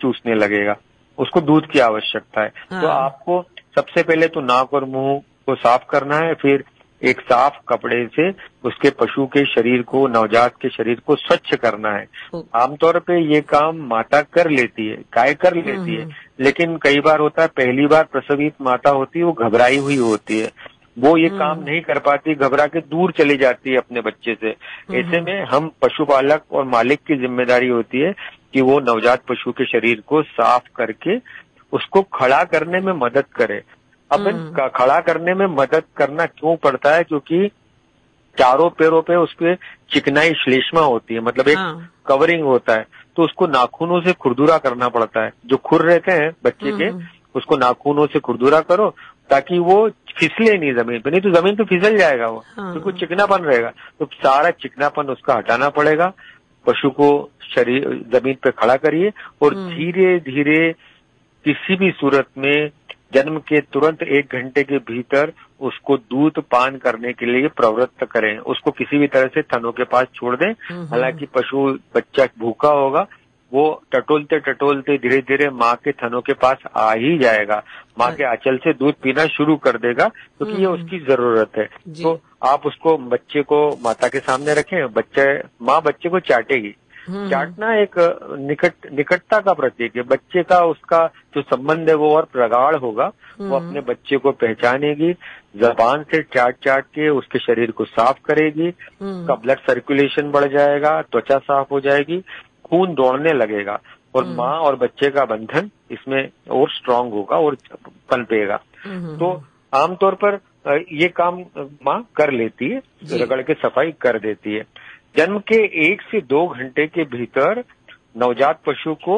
चूसने लगेगा, उसको दूध की आवश्यकता है। तो आपको सबसे पहले तो नाक और मुंह को साफ करना है, फिर एक साफ कपड़े से उसके पशु के शरीर को, नवजात के शरीर को स्वच्छ करना है। आमतौर पे ये काम माता कर लेती है, गाय कर लेती है, लेकिन कई बार होता है पहली बार प्रसवित माता होती है, वो घबराई हुई होती है, वो ये काम नहीं कर पाती, घबरा के दूर चली जाती है अपने बच्चे से। ऐसे में हम पशुपालक और मालिक की जिम्मेदारी होती है कि वो नवजात पशु के शरीर को साफ करके उसको खड़ा करने में मदद करे। अब खड़ा करने में मदद करना क्यों पड़ता है? क्योंकि चारों पैरों पे उसके चिकनाई श्लेष्मा होती है, मतलब एक कवरिंग होता है, तो उसको नाखूनों से खुरदुरा करना पड़ता है। जो खुर रहते हैं बच्चे के, उसको नाखूनों से खुरदुरा करो ताकि वो फिसले नहीं जमीन पे, नहीं तो जमीन पे फिसल जाएगा वो, क्योंकि चिकनापन रहेगा। तो सारा चिकनापन उसका हटाना पड़ेगा। पशु को शरीर जमीन पे खड़ा करिए और धीरे धीरे किसी भी सूरत में जन्म के तुरंत 1 घंटे के भीतर उसको दूध पान करने के लिए प्रवृत्त करें। उसको किसी भी तरह से थनों के पास छोड़ दें। हालांकि पशु बच्चा भूखा होगा, वो टटोलते टटोलते धीरे धीरे माँ के थनों के पास आ ही जाएगा, माँ के आंचल से दूध पीना शुरू कर देगा, क्योंकि ये उसकी जरूरत है। तो आप उसको, बच्चे को माता के सामने रखें, माँ बच्चे को चाटेगी। चाटना एक निकटता का प्रतीक है। बच्चे का, उसका जो संबंध है वो और प्रगाढ़ होगा। वो अपने बच्चे को पहचानेगी, जबान से चाट चाट के उसके शरीर को साफ करेगी, उसका ब्लड सर्कुलेशन बढ़ जाएगा, त्वचा साफ हो जाएगी, खून दौड़ने लगेगा और माँ और बच्चे का बंधन इसमें और स्ट्रांग होगा और पनपेगा। तो आमतौर पर ये काम माँ कर लेती है, रगड़ के सफाई कर देती है। जन्म के 1 से 2 घंटे के भीतर नवजात पशु को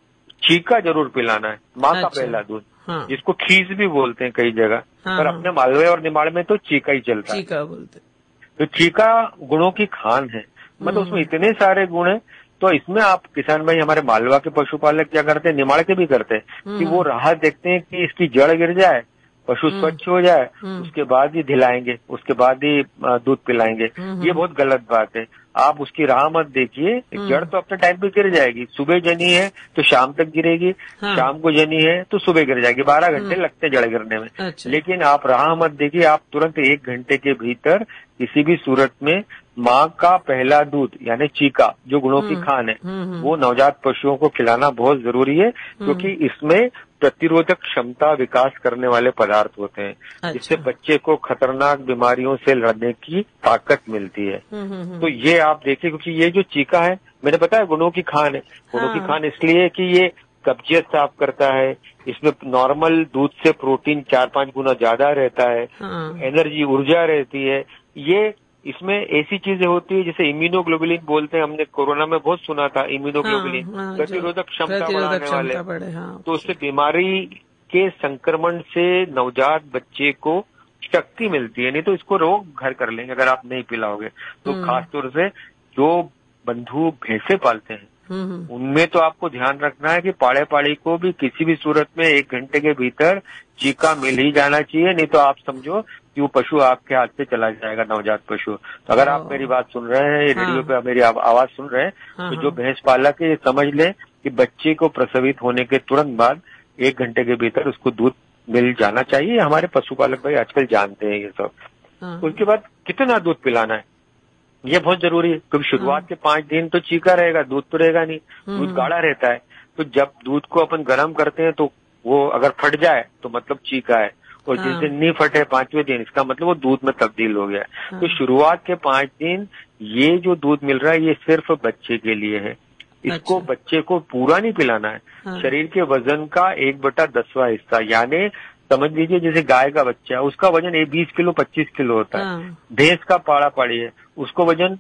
चीका जरूर पिलाना है, माँ का पहला दूध, जिसको खीस भी बोलते हैं कई जगह, पर अपने मालवे और निमाड़ में तो चीका ही चलता है। चीका बोलते। तो चीका गुणों की खान है, मतलब उसमें इतने सारे गुण हैं। तो इसमें आप किसान भाई, हमारे मालवा के पशुपालक क्या करते हैं, निमाड़ के भी करते हैं, कि वो राह देखते हैं कि इसकी जड़ गिर जाए, पशु स्वच्छ हो जाए, उसके बाद ही दिलाएंगे, उसके बाद ही दूध पिलाएंगे। ये बहुत गलत बात है। आप उसकी राह मत देखिए, जड़ तो अपने टाइम पे गिर जाएगी। सुबह जनी है तो शाम तक गिरेगी, शाम को जनी है तो सुबह गिर जाएगी, 12 घंटे लगते हैं जड़ गिरने में। अच्छा। लेकिन आप राह मत देखिए, आप तुरंत 1 घंटे के भीतर किसी भी सूरत में माँ का पहला दूध यानी चीका, जो गुणों की खान है, वो नवजात पशुओं को खिलाना बहुत जरूरी है, क्योंकि इसमें प्रतिरोधक क्षमता विकास करने वाले पदार्थ होते हैं। अच्छा। जिससे बच्चे को खतरनाक बीमारियों से लड़ने की ताकत मिलती है। तो ये आप देखिए, क्योंकि ये जो चीका है, मैंने बताया गुणों की खान है। गुणों की खान इसलिए कि ये कब्जियत साफ करता है, इसमें नॉर्मल दूध से प्रोटीन 4-5 गुना ज्यादा रहता है, एनर्जी, ऊर्जा रहती है। ये इसमें ऐसी चीजें होती है जिसे इम्यूनोग्लोबुलिन बोलते हैं, हमने कोरोना में बहुत सुना था इम्यूनोग्लोबुलिन, प्रतिरोधक क्षमता बढ़ाने वाले। तो उससे बीमारी के संक्रमण से नवजात बच्चे को शक्ति मिलती है, नहीं तो इसको रोग घर कर लेंगे अगर आप नहीं पिलाओगे। तो खासतौर से जो बंधु भैंसे पालते हैं, उनमें तो आपको ध्यान रखना है कि पाड़े पाड़ी को भी किसी भी सूरत में 1 घंटे के भीतर चीका मिल ही जाना चाहिए, नहीं तो आप समझो कि वो पशु आपके हाथ से चला जाएगा, नवजात पशु। तो अगर आप मेरी बात सुन रहे हैं, रेडियो पे मेरी आवाज सुन रहे हैं, तो जो भैंस पालक है ये समझ लें कि बच्चे को प्रसवित होने के तुरंत बाद 1 घंटे के भीतर उसको दूध मिल जाना चाहिए। हमारे पशुपालक भाई आजकल जानते हैं ये सब। उसके बाद कितना दूध पिलाना है ये बहुत जरूरी है, क्योंकि शुरुआत के 5 दिन तो चीका रहेगा, दूध तो रहेगा नहीं, दूध गाढ़ा रहता है। तो जब दूध को अपन गर्म करते हैं तो वो अगर फट जाए तो मतलब चीका है, और जिस दिन नहीं फटे 5वें दिन, इसका मतलब वो दूध में तब्दील हो गया है। तो शुरुआत के 5 दिन ये जो दूध मिल रहा है ये सिर्फ बच्चे के लिए है। इसको बच्चे को पूरा नहीं पिलाना है। शरीर के वजन का 1/10वां हिस्सा, यानी समझ लीजिए जैसे गाय का बच्चा है, उसका वजन 20 किलो 25 किलो होता है। भैंस का पाड़ा पाड़ी है, उसको वजन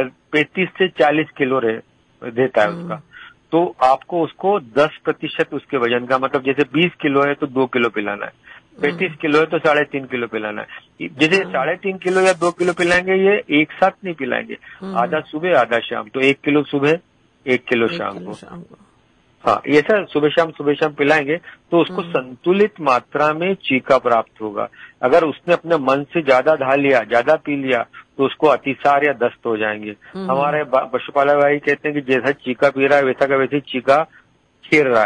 35 से 40 किलो देता है उसका। तो आपको उसको 10% उसके वजन का, मतलब जैसे 20 किलो है तो 2 किलो पिलाना है, 35 किलो है तो 3.5 किलो पिलाना है। जैसे 3.5 किलो या 2 किलो पिलाएंगे, ये एक साथ नहीं पिलाएंगे, आधा सुबह आधा शाम। तो 1 किलो सुबह 1 किलो शाम को। हाँ, ये सर सुबह शाम पिलाएंगे तो उसको संतुलित मात्रा में चीका प्राप्त होगा। अगर उसने अपने मन से ज्यादा ढा लिया, ज्यादा पी लिया, तो उसको अतिसार या दस्त हो जाएंगे। हमारे पशुपालक भाई कहते हैं कि जैसा चीका पी रहा है वैसा का वैसे चीका खीर रहा है।